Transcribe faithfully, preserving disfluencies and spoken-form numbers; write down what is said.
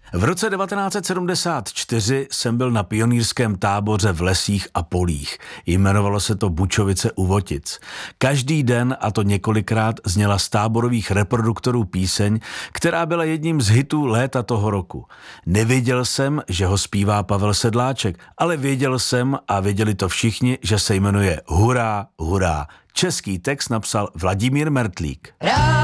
V roce devatenáct set sedmdesát čtyři jsem byl na pionýrském táboře v lesích a polích. Jmenovalo se to Bučovice u Votic. Každý den, a to několikrát, zněla z táborových reproduktorů píseň, která byla jedním z hitů léta toho roku. Nevěděl jsem, že ho zpívá Pavel Sedláček, ale věděl jsem a věděli to všichni, že se jmenuje Hurá, hurá. Český text napsal Vladimír Mertlík.